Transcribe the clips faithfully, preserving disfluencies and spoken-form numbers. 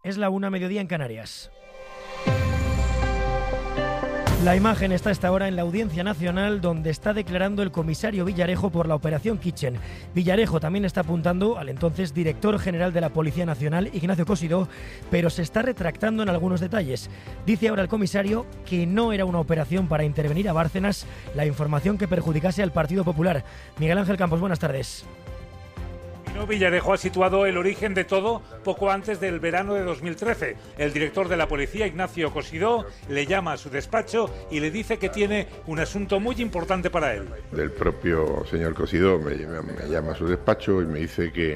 Es la una, mediodía en Canarias. La imagen está a esta hora en la Audiencia Nacional, donde está declarando el comisario Villarejo por la Operación Kitchen. Villarejo también está apuntando al entonces director general de la Policía Nacional, Ignacio Cosidó, pero se está retractando en algunos detalles. Dice ahora el comisario que no era una operación para intervenir a Bárcenas la información que perjudicase al Partido Popular. Miguel Ángel Campos, buenas tardes. Villarejo ha situado el origen de todo poco antes del verano de dos mil trece. El director de la policía, Ignacio Cosidó, le llama a su despacho y le dice que tiene un asunto muy importante para él. El propio señor Cosidó me, me llama a su despacho y me dice que,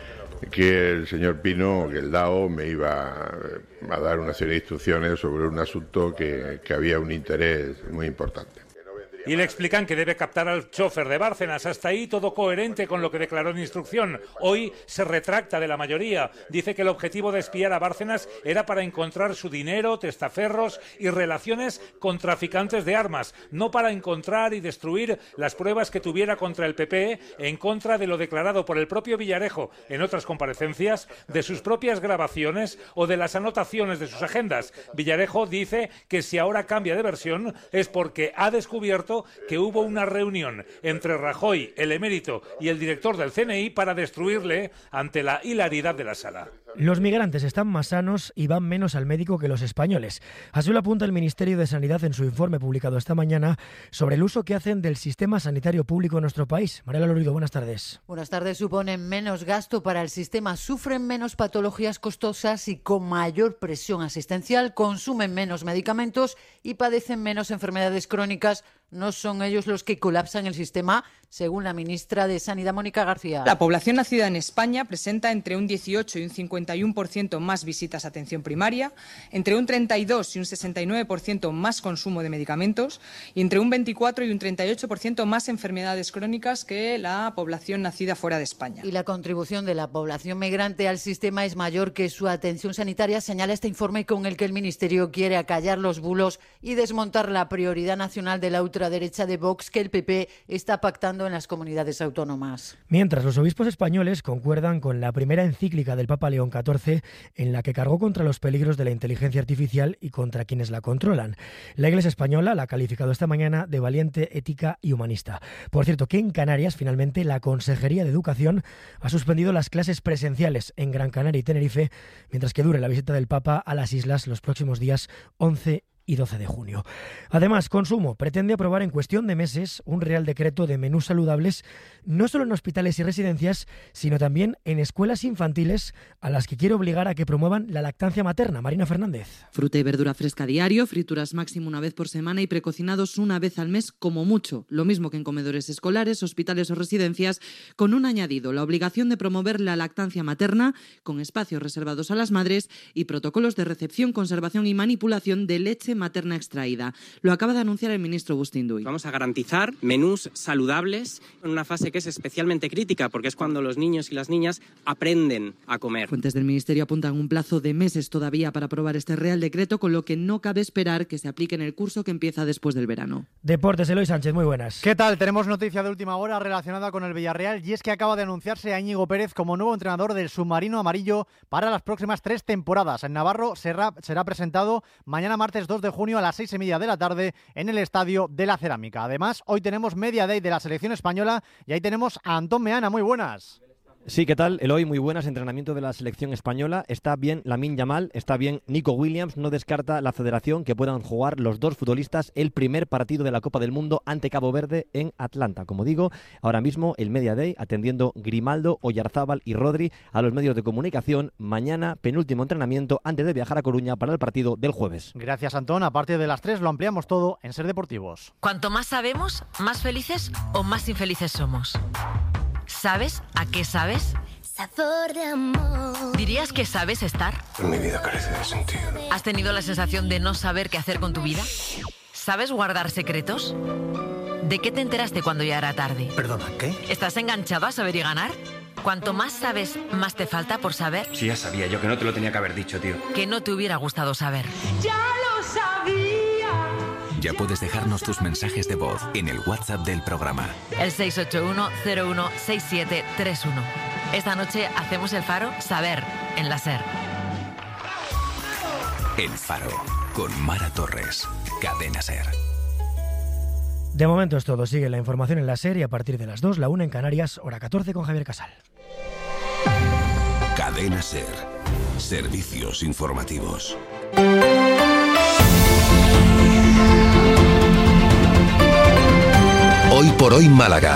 que el señor Pino, que el D A O, me iba a dar una serie de instrucciones sobre un asunto que, que había un interés muy importante. Y le explican que debe captar al chofer de Bárcenas. Hasta ahí todo coherente con lo que declaró en instrucción. Hoy se retracta de la mayoría. Dice que el objetivo de espiar a Bárcenas era para encontrar su dinero, testaferros y relaciones con traficantes de armas, no para encontrar y destruir las pruebas que tuviera contra el P P, en contra de lo declarado por el propio Villarejo en otras comparecencias, de sus propias grabaciones o de las anotaciones de sus agendas. Villarejo dice que si ahora cambia de versión es porque ha descubierto que hubo una reunión entre Rajoy, el emérito y el director del C N I para destruirle ante la hilaridad de la sala. Los migrantes están más sanos y van menos al médico que los españoles. Así lo apunta el Ministerio de Sanidad en su informe publicado esta mañana sobre el uso que hacen del sistema sanitario público en nuestro país. Mariela Lorido, buenas tardes. Buenas tardes. Suponen menos gasto para el sistema, sufren menos patologías costosas y con mayor presión asistencial, consumen menos medicamentos y padecen menos enfermedades crónicas. No son ellos los que colapsan el sistema, según la ministra de Sanidad, Mónica García. La población nacida en España presenta entre un dieciocho y un cincuenta y uno por ciento más visitas a atención primaria, entre un treinta y dos y un sesenta y nueve por ciento más consumo de medicamentos y entre un veinticuatro y un treinta y ocho por ciento más enfermedades crónicas que la población nacida fuera de España. Y la contribución de la población migrante al sistema es mayor que su atención sanitaria, señala este informe con el que el Ministerio quiere acallar los bulos y desmontar la prioridad nacional de la ultraderecha de Vox que el P P está pactando en las comunidades autónomas. Mientras los obispos españoles concuerdan con la primera encíclica del Papa León catorce, en la que cargó contra los peligros de la inteligencia artificial y contra quienes la controlan. La Iglesia española la ha calificado esta mañana de valiente, ética y humanista. Por cierto, que en Canarias, finalmente, la Consejería de Educación ha suspendido las clases presenciales en Gran Canaria y Tenerife, mientras que dure la visita del Papa a las islas los próximos días once y doce de junio. Además, Consumo pretende aprobar en cuestión de meses un Real Decreto de menús saludables, no solo en hospitales y residencias, sino también en escuelas infantiles, a las que quiere obligar a que promuevan la lactancia materna. Marina Fernández. Fruta y verdura fresca diario, frituras máximo una vez por semana y precocinados una vez al mes como mucho. Lo mismo que en comedores escolares, hospitales o residencias, con un añadido, la obligación de promover la lactancia materna, con espacios reservados a las madres y protocolos de recepción, conservación y manipulación de leche materna extraída. Lo acaba de anunciar el ministro Bustinduy. Vamos a garantizar menús saludables en una fase que es especialmente crítica, porque es cuando los niños y las niñas aprenden a comer. Fuentes del ministerio apuntan un plazo de meses todavía para aprobar este Real Decreto, con lo que no cabe esperar que se aplique en el curso que empieza después del verano. Deportes, Eloy Sánchez, muy buenas. ¿Qué tal? Tenemos noticia de última hora relacionada con el Villarreal, y es que acaba de anunciarse a Íñigo Pérez como nuevo entrenador del submarino amarillo para las próximas tres temporadas. En Navarro será, será presentado mañana martes dos de junio a las seis y media de la tarde en el Estadio de la Cerámica. Además, hoy tenemos Media Day de la selección española y ahí tenemos a Antón Meana. Muy buenas. Sí, ¿qué tal? Eloy, muy buenas. Entrenamiento de la selección española. Está bien Lamine Yamal, está bien Nico Williams. No descarta la federación que puedan jugar los dos futbolistas el primer partido de la Copa del Mundo ante Cabo Verde en Atlanta. Como digo, ahora mismo el Media Day atendiendo Grimaldo, Oyarzábal y Rodri a los medios de comunicación. Mañana, penúltimo entrenamiento antes de viajar a Coruña para el partido del jueves. Gracias, Antón. A partir de las tres lo ampliamos todo en Ser Deportivos. Cuanto más sabemos, más felices o más infelices somos. ¿Sabes a qué sabes? Sabor de amor. ¿Dirías que sabes estar? Mi vida carece de sentido. ¿Has tenido la sensación de no saber qué hacer con tu vida? ¿Sabes guardar secretos? ¿De qué te enteraste cuando ya era tarde? ¿Perdona, qué? ¿Estás enganchado a saber y ganar? Cuanto más sabes, más te falta por saber. Sí, ya sabía yo que no te lo tenía que haber dicho, tío. Que no te hubiera gustado saber. Ya lo sabía. Ya puedes dejarnos tus mensajes de voz en el WhatsApp del programa. El seis ocho uno cero uno seis siete tres uno. Esta noche hacemos el faro Saber en la SER. El Faro, con Mara Torres. Cadena SER. De momento es todo. Sigue la información en la SER y a partir de las dos, la una en Canarias, hora catorce con Javier Casal. Cadena SER. Servicios informativos. Hoy por hoy Málaga.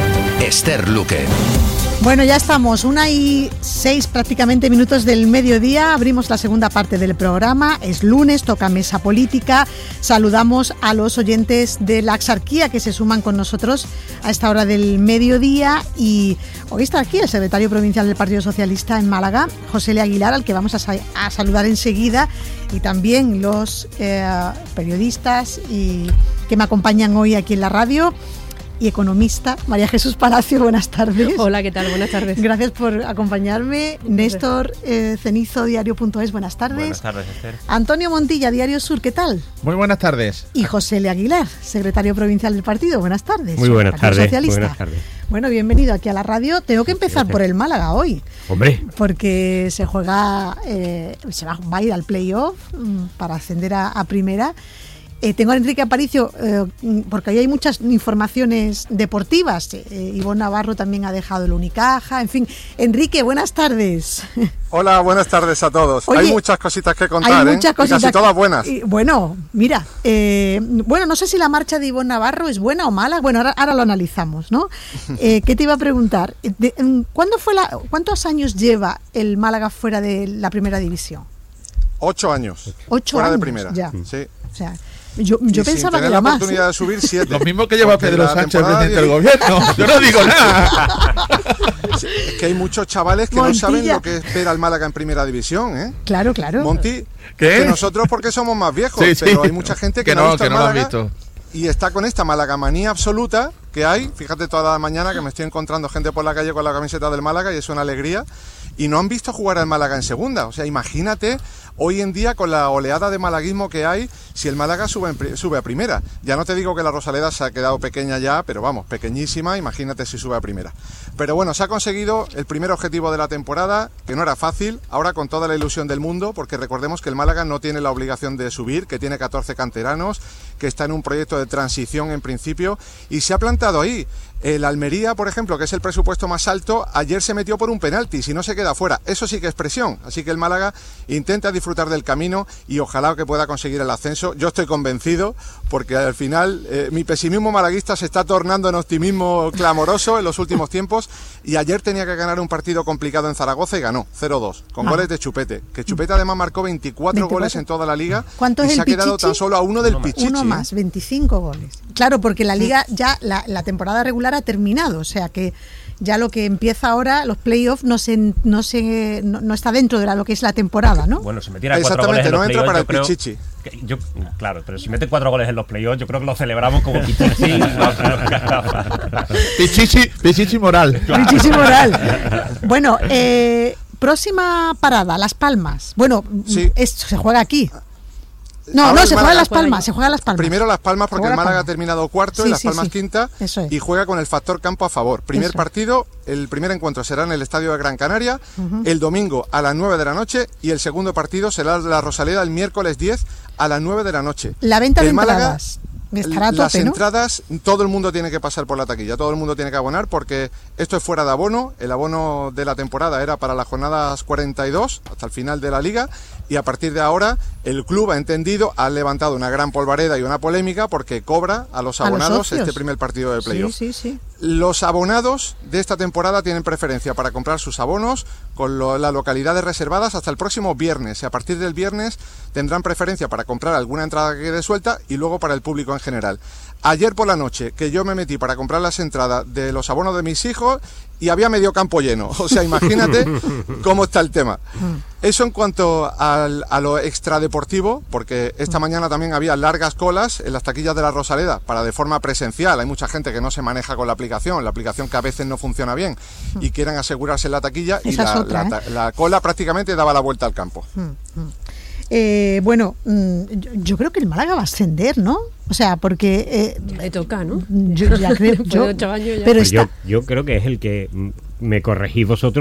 Esther Luque. Bueno, ya estamos, una y seis prácticamente minutos del mediodía, abrimos la segunda parte del programa, es lunes, toca mesa política, saludamos a los oyentes de la Axarquía que se suman con nosotros a esta hora del mediodía y hoy está aquí el secretario provincial del Partido Socialista en Málaga, José L. Aguilar, al que vamos a, sa- a saludar enseguida, y también los eh, periodistas y, que me acompañan hoy aquí en la radio. Y economista, María Jesús Palacio, buenas tardes. Hola, ¿qué tal? Buenas tardes. Gracias por acompañarme. Néstor eh, Cenizo, diario punto es, buenas tardes. Buenas tardes, Esther. Antonio Montilla, Diario Sur, ¿qué tal? Muy buenas tardes. Y José L. Aguilar, secretario provincial del partido, buenas tardes. Muy buenas Partido tardes. Socialista. Buenas tardes. Bueno, bienvenido aquí a la radio. Tengo que empezar por el Málaga hoy. Hombre. Porque se juega, eh, se va, va a ir al playoff mm, para ascender a, a primera. Eh, tengo a Enrique Aparicio, eh, porque ahí hay muchas informaciones deportivas. Eh, Ivonne Navarro también ha dejado el Unicaja. En fin, Enrique, buenas tardes. Hola, buenas tardes a todos. Oye, hay muchas cositas que contar, hay ¿eh? muchas cositas y casi todas buenas. Y, bueno, mira, eh, bueno, no sé si la marcha de Ivonne Navarro es buena o mala. Bueno, ahora, ahora lo analizamos, ¿no? Eh, ¿Qué te iba a preguntar? De, ¿cuándo fue la, ¿Cuántos años lleva el Málaga fuera de la primera división? Ocho años. Ocho fuera años, de primera. ya. Sí. O sea, yo, yo y pensaba sin que tener era la más. oportunidad ¿eh? de subir siete. Lo mismo que lleva Porque Pedro la Sánchez, temporada presidente del diez- gobierno. Yo no digo nada. Sí, es que hay muchos chavales que Montilla. no saben lo que espera el Málaga en primera división, ¿eh? Claro, claro. Monti, ¿Qué? que nosotros porque somos más viejos, Sí, sí. pero hay mucha gente que, Que no, ha no, visto que el no lo han Málaga visto. y está con esta malagamanía absoluta que hay. Fíjate, toda la mañana que me estoy encontrando gente por la calle con la camiseta del Málaga y es una alegría. Y no han visto jugar al Málaga en segunda. O sea, imagínate hoy en día con la oleada de malaguismo que hay, si el Málaga sube, en pri- sube a primera. Ya no te digo que la Rosaleda se ha quedado pequeña ya, pero vamos, pequeñísima, imagínate si sube a primera. Pero bueno, se ha conseguido el primer objetivo de la temporada, que no era fácil, ahora con toda la ilusión del mundo, porque recordemos que el Málaga no tiene la obligación de subir, que tiene catorce canteranos, que está en un proyecto de transición en principio, y se ha plantado ahí. El Almería, por ejemplo, que es el presupuesto más alto, ayer se metió por un penalti, si no se queda fuera. Eso sí que es presión. Así que el Málaga intenta disfrutar del camino y ojalá que pueda conseguir el ascenso. Yo estoy convencido porque al final eh, mi pesimismo malaguista se está tornando en optimismo clamoroso en los últimos tiempos y ayer tenía que ganar un partido complicado en Zaragoza y ganó cero dos, con Ah. goles de Chupete. Que Chupete además marcó veinticuatro, veinticuatro. goles en toda la liga ¿Cuánto y es se el ha quedado Pichichi? tan solo a uno del Uno Pichichi. Uno ¿eh? más, veinticinco goles. Claro, porque la liga ya, la, la temporada regular ha terminado, o sea que ya lo que empieza ahora, los playoffs, no se, no se no, no está dentro de la, lo que es la temporada, ¿no? Bueno, si metiera cuatro goles Exactamente, en los no entra playoffs, para yo el creo Pichichi. que- yo, claro, pero si mete cuatro goles en los playoffs, yo creo que lo celebramos como Pichichi. No creo que haga falta. Pichichi, Pichichi moral. Pichichi moral. Bueno, eh, próxima parada, Las Palmas. Bueno, Sí. esto se juega aquí. No, Ahora no, el se juega Málaga en Las juega Palmas, allí. se juega en Las Palmas. Primero Las Palmas porque Juega el Málaga Las ha terminado cuarto Sí, y Las sí, Palmas sí. quinta Eso es. y juega con el factor campo a favor. Primer Eso. partido, el primer encuentro será en el Estadio de Gran Canaria Ujú. el domingo a las nueve de la noche y el segundo partido será la Rosaleda el miércoles diez a las nueve de la noche. La venta de El Málaga, entradas estará a las tope, ¿no? entradas, todo el mundo tiene que pasar por la taquilla, todo el mundo tiene que abonar porque esto es fuera de abono. El abono de la temporada era para las jornadas cuarenta y dos hasta el final de la liga y a partir de ahora el club ha entendido, ha levantado una gran polvareda y una polémica porque cobra a los A los abonados socios. este primer partido de playoff. Sí, sí, sí. Los abonados de esta temporada tienen preferencia para comprar sus abonos con lo- las localidades reservadas hasta el próximo viernes. Y a partir del viernes tendrán preferencia para comprar alguna entrada que quede suelta y luego para el público en general. Ayer por la noche que yo me metí para comprar las entradas de los abonos de mis hijos y había medio campo lleno. O sea, imagínate cómo está el tema. Eso en cuanto al, a lo extradeportivo, porque esta mañana también había largas colas en las taquillas de la Rosaleda para de forma presencial. Hay mucha gente que no se maneja con la aplicación, la aplicación que a veces no funciona bien y quieren asegurarse en la taquilla y Esa es la, otra, la ¿eh? ta- la cola prácticamente daba la vuelta al campo. Mm, mm. Eh, bueno, mm, yo, yo creo que el Málaga va a ascender, ¿no? O sea, porque... Eh, Le toca, ¿no? Yo ya creo... Después yo- de ocho años ya. pero Pues está... yo, yo creo que es el que mm, me corregís vosotros,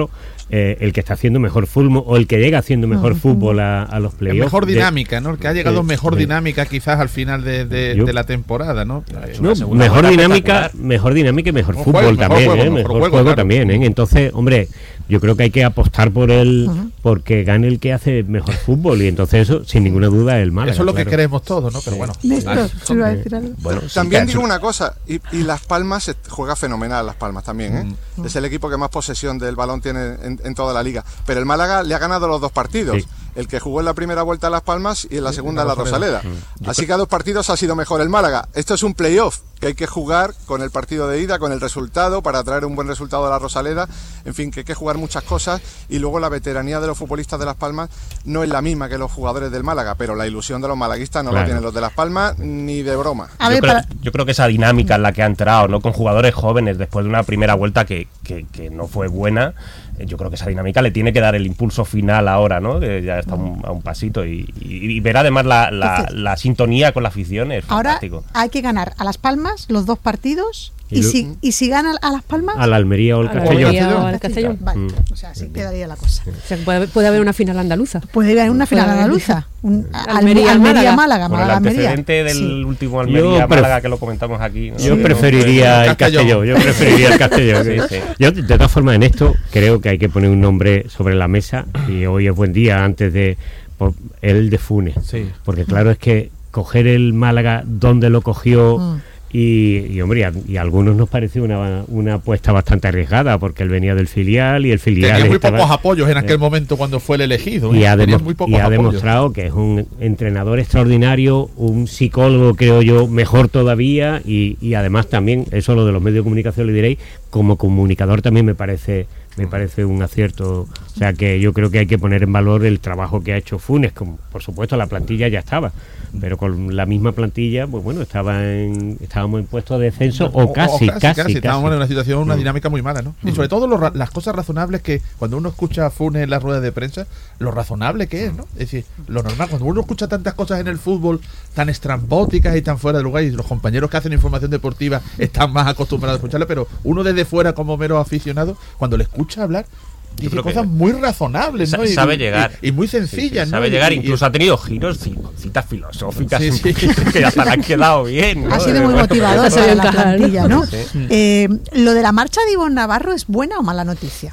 eh, el que está haciendo mejor fútbol o el que llega haciendo mejor fútbol a, a los playoffs. Mejor de, dinámica, ¿no? El que ha llegado de, mejor de, dinámica quizás al final de, de, yo, de la temporada, ¿no? no mejor dinámica, mejor dinámica y mejor, mejor fútbol juego, también, mejor juego, ¿eh? mejor mejor juego, juego claro. también, ¿eh? Entonces, hombre, yo creo que hay que apostar por él, uh-huh. porque gane el que hace mejor fútbol y entonces eso, sin ninguna duda, es el Málaga. Eso es lo claro. que queremos todos, ¿no? Pero bueno. Néstor, ¿se iba a decir algo? Bueno, también digo una cosa, y, y Las Palmas juega fenomenal, Las Palmas también, ¿eh? Mm. Es el equipo que más posesión del balón tiene en, en toda la liga. Pero el Málaga le ha ganado los dos partidos. Sí. El que jugó en la primera vuelta a Las Palmas y en la segunda a la Rosaleda. Mm. Así que a dos partidos ha sido mejor el Málaga. Esto es un playoff que hay que jugar con el partido de ida, con el resultado, para traer un buen resultado a la Rosaleda. En fin, que hay que jugar muchas cosas. Y luego la veteranía de los futbolistas de Las Palmas no es la misma que los jugadores del Málaga, pero la ilusión de los malaguistas no claro. la tienen los de Las Palmas ni de broma. A ver, yo, creo, para... yo creo que esa dinámica en la que ha entrado, ¿no? Con jugadores jóvenes después de una primera vuelta que, que, que no fue buena, yo creo que esa dinámica le tiene que dar el impulso final ahora, ¿no? Que ya está un, a un pasito y, y, y ver además la, la, Entonces, la sintonía con la afición es fantástico. Ahora hay que ganar a Las Palmas los dos partidos y, y si y si gana a Las Palmas a la Almería o el Castellón. O al Castellón. Vale, mm. o sea, así quedaría la cosa. O sea, puede, puede haber una final andaluza. Puede haber una final andaluza. Un, Almería, Almería, Málaga. Bueno, el antecedente del sí. último Almería Málaga que lo comentamos aquí, ¿no? Yo sí, preferiría el Castellón. Yo preferiría el Castellón. sí, sí. Yo, de todas formas, en esto creo que hay que poner un nombre sobre la mesa y hoy es buen día antes de por, el de Funes. Sí. Porque claro, es que coger el Málaga donde lo cogió mm. y, y hombre, a, y a algunos nos parece una, una apuesta bastante arriesgada porque él venía del filial y el filial tenía muy estaba, pocos apoyos en aquel eh, momento cuando fue el elegido. Y ¿eh? ha, demo- y ha demostrado que es un entrenador extraordinario, un psicólogo creo yo mejor todavía y, y además también, eso lo de los medios de comunicación le diréis, como comunicador también me parece me parece un acierto, o sea que yo creo que hay que poner en valor el trabajo que ha hecho Funes, como por supuesto la plantilla ya estaba, pero con la misma plantilla, pues bueno, estaba en, estábamos en puesto de descenso o, o, casi, o casi, casi, casi, estábamos casi. en una situación, una dinámica muy mala, ¿no? Y sobre todo lo, las cosas razonables que cuando uno escucha a Funes en las ruedas de prensa, lo razonable que es, ¿no? Es decir, lo normal, cuando uno escucha tantas cosas en el fútbol tan estrambóticas y tan fuera de lugar, y los compañeros que hacen información deportiva están más acostumbrados a escucharle, pero uno desde fuera como mero aficionado, cuando le escucha hablar, dice cosas muy razonables, ¿no? Y, sabe llegar y, y muy sencillas, sí, sí, ¿no? sabe llegar, y, incluso y, ha tenido giros, citas filosóficas sí, sí. que hasta le han quedado bien, ¿no? Ha sido muy motivador en la plantilla, ¿no? Sí. Eh, lo de la marcha de Ivonne Navarro, ¿es buena o mala noticia?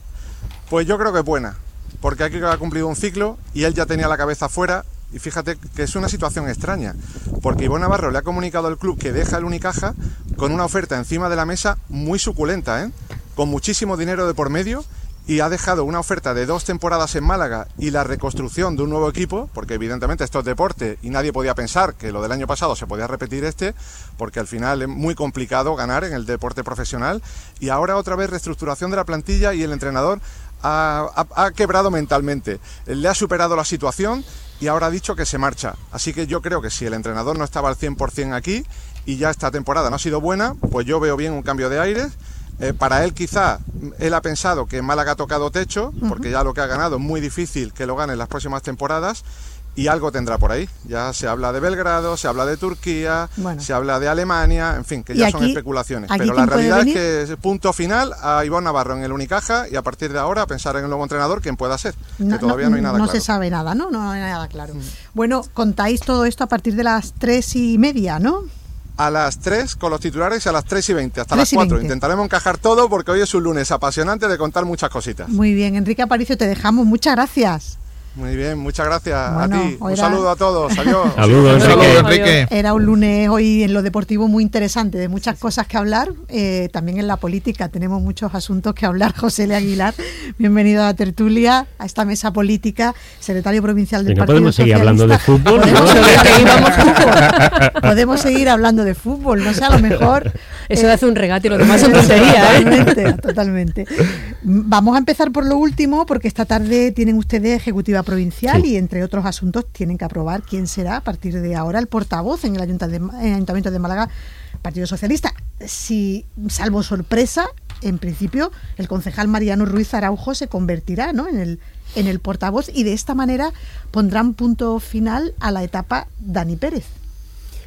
Pues yo creo que es buena, porque aquí ha cumplido un ciclo y él ya tenía la cabeza fuera. Y fíjate que es una situación extraña, porque Ivonne Navarro le ha comunicado al club que deja el Unicaja con una oferta encima de la mesa muy suculenta, ¿eh? Con muchísimo dinero de por medio, y ha dejado una oferta de dos temporadas en Málaga y la reconstrucción de un nuevo equipo, porque evidentemente esto es deporte y nadie podía pensar que lo del año pasado se podía repetir este, porque al final es muy complicado ganar en el deporte profesional, y ahora otra vez reestructuración de la plantilla y el entrenador ha, ha, ha quebrado mentalmente, le ha superado la situación y ahora ha dicho que se marcha. Así que yo creo que si el entrenador no estaba al cien por ciento aquí y ya esta temporada no ha sido buena, pues yo veo bien un cambio de aires. Eh, para él quizá, él ha pensado que Málaga ha tocado techo, porque ya lo que ha ganado es muy difícil que lo gane en las próximas temporadas, y algo tendrá por ahí. Ya se habla de Belgrado, se habla de Turquía, bueno. se habla de Alemania, en fin, que ya aquí, son especulaciones. Pero la realidad es que es punto final a Ivonne Navarro en el Unicaja, y a partir de ahora pensar en el nuevo entrenador, quien pueda ser, no, que todavía no, no hay nada no claro. No se sabe nada, ¿no? No hay nada claro. Mm. Bueno, contáis todo esto a partir de las tres y media, ¿no? A las tres con los titulares y a las tres y veinte, hasta las cuatro. Intentaremos encajar todo porque hoy es un lunes apasionante de contar muchas cositas. Muy bien, Enrique Aparicio, te dejamos. Muchas gracias. Muy bien, muchas gracias bueno, a ti. Un era... saludo a todos. Adiós. Saludos, Enrique. Enrique. Era un lunes hoy en lo deportivo muy interesante, de muchas cosas que hablar. Eh, también en la política tenemos muchos asuntos que hablar. José L. Aguilar, bienvenido a la tertulia, a esta mesa política, secretario provincial del ¿Y no Partido podemos seguir Socialista. hablando de fútbol? Podemos, seguir, fútbol. podemos seguir hablando de fútbol, no sé, a lo mejor... Eso eh, hace un regate y lo demás son tonterías. Totalmente, totalmente. Vamos a empezar por lo último, porque esta tarde tienen ustedes ejecutiva provincial sí. y entre otros asuntos tienen que aprobar quién será a partir de ahora el portavoz en el Ayuntamiento de, en el Ayuntamiento de Málaga, Partido Socialista. Si, salvo sorpresa, en principio el concejal Mariano Ruiz Araujo se convertirá, ¿no?, en el, en el portavoz, y de esta manera pondrán punto final a la etapa Dani Pérez.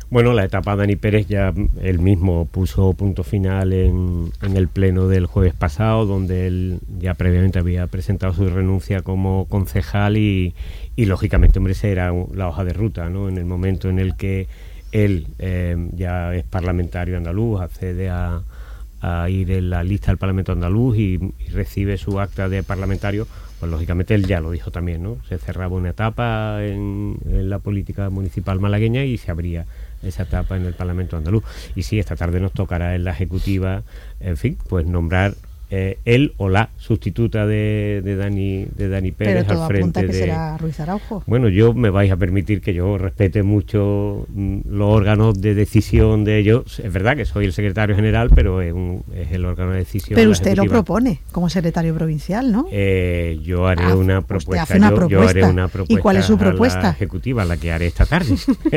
Bueno, la etapa de Dani Pérez ya él mismo puso punto final en, en el pleno del jueves pasado, donde él ya previamente había presentado su renuncia como concejal y, y lógicamente, hombre, esa era la hoja de ruta, ¿no? En el momento en el que él eh, ya es parlamentario andaluz, accede a, a ir en la lista del Parlamento andaluz y, y recibe su acta de parlamentario, pues lógicamente él ya lo dijo también, ¿no? Se cerraba una etapa en, en la política municipal malagueña y se abría esa etapa en el Parlamento andaluz. Y sí, esta tarde nos tocará en la ejecutiva, en fin, pues nombrar eh, él o la sustituta de, de Dani de Dani Pérez Pero todo al frente apunta que de... será Ruiz Araujo. Bueno, yo me vais a permitir que yo respete mucho mm, los órganos de decisión de ellos. Es verdad que soy el secretario general, pero es, un, es el órgano de decisión. Pero la usted lo ejecutiva. propone como secretario provincial, ¿no? Eh, yo haré Ah, una usted propuesta. hace una yo, yo propuesta. haré una propuesta. ¿Y cuál es su a la propuesta? ejecutiva, la que haré esta tarde.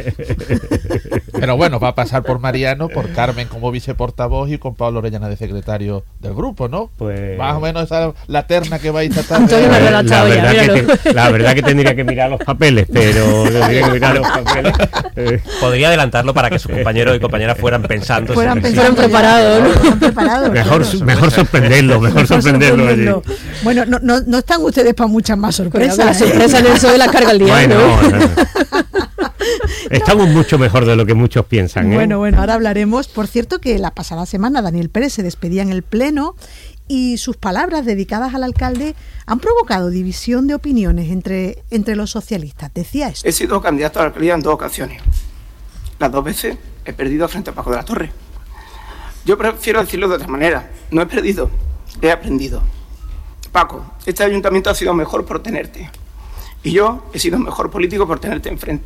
Pero bueno, va a pasar por Mariano, por Carmen como viceportavoz y con Pablo Orellana de secretario del grupo, ¿no? Pues más o menos esa la terna que vais a esta tarde. La, la, la, verdad que te, la verdad que tendría que mirar los papeles, pero tendría que mirar los papeles. Eh. Podría adelantarlo para que sus compañeros y compañeras fueran pensando. Fueran, si fueran preparados, ¿no? Fueran preparados. Mejor, claro. mejor sorprenderlo, mejor sorprenderlo. sorprenderlo. Bueno, no, no, no están ustedes para muchas más sorpresas. Bueno, la sorpresa en el P S O E la carga el día. Bueno, ¿no? no, no. Estamos mucho mejor de lo que muchos piensan, ¿eh? Bueno, bueno, ahora hablaremos. Por cierto, que la pasada semana Daniel Pérez se despedía en el Pleno y sus palabras dedicadas al alcalde han provocado división de opiniones entre, entre los socialistas. Decía esto. He sido candidato a la alcaldía en dos ocasiones. Las dos veces he perdido frente a Paco de la Torre. Yo prefiero decirlo de otra manera. No he perdido, he aprendido. Paco, este ayuntamiento ha sido mejor por tenerte. Y yo he sido mejor político por tenerte enfrente.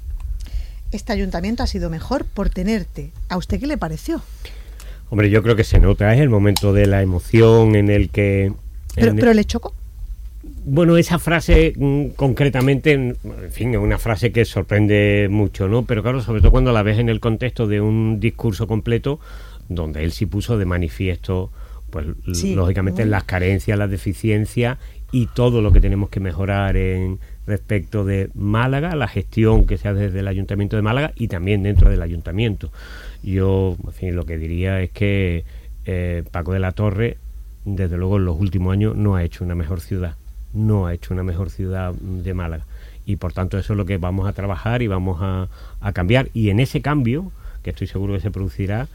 Este ayuntamiento ha sido mejor por tenerte. ¿A usted qué le pareció? Hombre, yo creo que se nota, es el momento de la emoción en el que... ¿Pero, en pero le chocó? Bueno, esa frase mm, concretamente, en fin, es una frase que sorprende mucho, ¿no? Pero claro, sobre todo cuando la ves en el contexto de un discurso completo, donde él sí puso de manifiesto, pues sí, lógicamente bueno. las carencias, las deficiencias y todo lo que tenemos que mejorar en respecto de Málaga, la gestión que se hace desde el Ayuntamiento de Málaga y también dentro del Ayuntamiento. Yo, en fin, lo que diría es que eh, Paco de la Torre, desde luego en los últimos años, no ha hecho una mejor ciudad, no ha hecho una mejor ciudad de Málaga. Y por tanto eso es lo que vamos a trabajar y vamos a, a cambiar. Y en ese cambio, que estoy seguro que se producirá,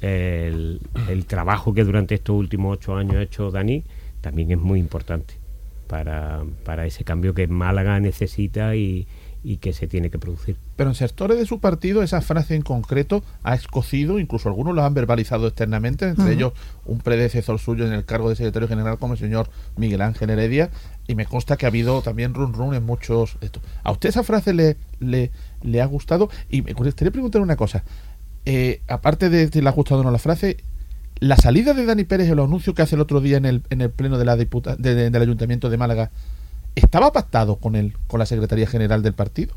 el, el trabajo que durante estos últimos ocho años ha hecho Dani, también es muy importante para, para ese cambio que Málaga necesita y, y que se tiene que producir. Pero en sectores de su partido esa frase en concreto ha escocido, incluso algunos lo han verbalizado externamente, entre uh-huh. ellos un predecesor suyo en el cargo de secretario general como el señor Miguel Ángel Heredia, y me consta que ha habido también run run en muchos... Esto. ¿A usted esa frase le, le, le ha gustado? Y me gustaría preguntar una cosa, eh, aparte de si le ha gustado o no la frase, la salida de Dani Pérez, el anuncio que hace el otro día en el, en el pleno de la diputa, de, de, del Ayuntamiento de Málaga, ¿estaba pactado con el, con la Secretaría General del partido?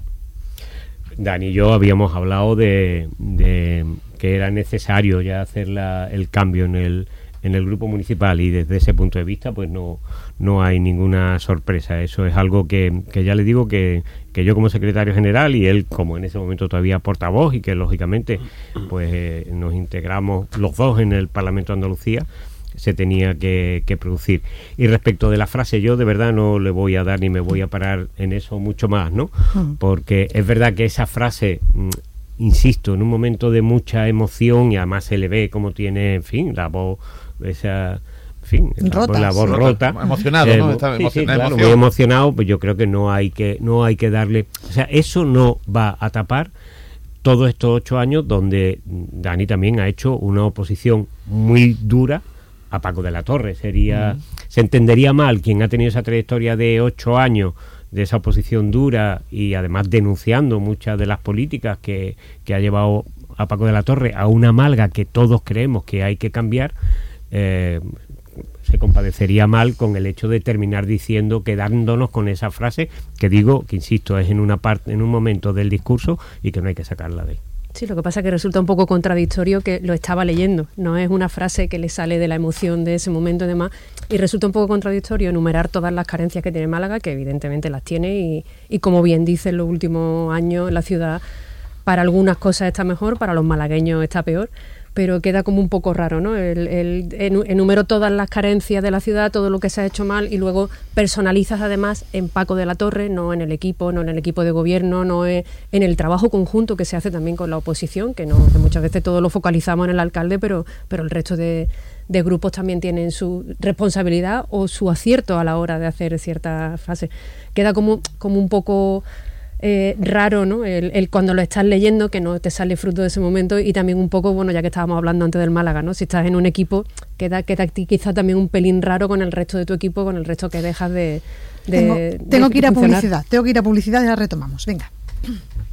Dani y yo habíamos hablado de, de que era necesario ya hacer la, el cambio en el, en el grupo municipal y desde ese punto de vista pues no, no hay ninguna sorpresa. Eso es algo que, que ya le digo que, que yo como secretario general y él como en ese momento todavía portavoz y que lógicamente pues eh, nos integramos los dos en el Parlamento de Andalucía, se tenía que, que producir. Y respecto de la frase, yo de verdad no le voy a dar ni me voy a parar en eso mucho más, ¿no? Porque es verdad que esa frase, insisto, en un momento de mucha emoción y además se le ve como tiene, en fin, la voz, esa... En fin, la, la voz rota, emocionado, eh, ¿no? Está sí, emocion- sí, claro, emoción. muy emocionado, pues yo creo que no hay que no hay que darle, o sea, eso no va a tapar todos estos ocho años donde Dani también ha hecho una oposición muy dura a Paco de la Torre. Sería, mm. se entendería mal quien ha tenido esa trayectoria de ocho años de esa oposición dura y además denunciando muchas de las políticas que, que ha llevado a Paco de la Torre a una Málaga que todos creemos que hay que cambiar. Eh, se compadecería mal con el hecho de terminar diciendo, quedándonos con esa frase que digo, que insisto, es en una parte, en un momento del discurso y que no hay que sacarla de ahí. Sí, lo que pasa es que resulta un poco contradictorio que lo estaba leyendo, no es una frase que le sale de la emoción de ese momento y demás, y resulta un poco contradictorio enumerar todas las carencias que tiene Málaga, que evidentemente las tiene, y, y como bien dice, en los últimos años la ciudad para algunas cosas está mejor, para los malagueños está peor, pero queda como un poco raro, ¿no? El, el, enumero todas las carencias de la ciudad, todo lo que se ha hecho mal, y luego personalizas además en Paco de la Torre, no en el equipo, no en el equipo de gobierno, no en, en el trabajo conjunto que se hace también con la oposición, que, no, que muchas veces todo lo focalizamos en el alcalde, pero, pero el resto de, de grupos también tienen su responsabilidad o su acierto a la hora de hacer ciertas fases. Queda como, como un poco... Eh, raro, ¿no? El, el cuando lo estás leyendo, que no te sale fruto de ese momento, y también un poco, bueno, ya que estábamos hablando antes del Málaga, ¿no? Si estás en un equipo, queda, queda quizá también un pelín raro con el resto de tu equipo, con el resto que dejas de, de Tengo, tengo de que ir a funcionar. publicidad, tengo que ir a publicidad y la retomamos. Venga.